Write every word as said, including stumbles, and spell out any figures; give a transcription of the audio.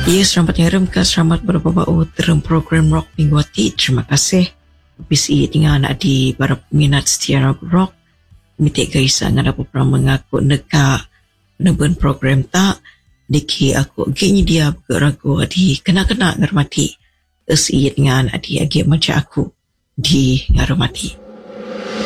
Ya, selamat nyaram ka, selamat berbabau dalam program Rock Minggu Hati. Terima kasih. Bisi dengan anak di para peminat setia rock. Mitik gaisa ngada pupra mengaku neka neben program tak. Diki aku gini dia beragu di kena-kena ngarmati. Esi dengan adik agi macam aku di ngarmati.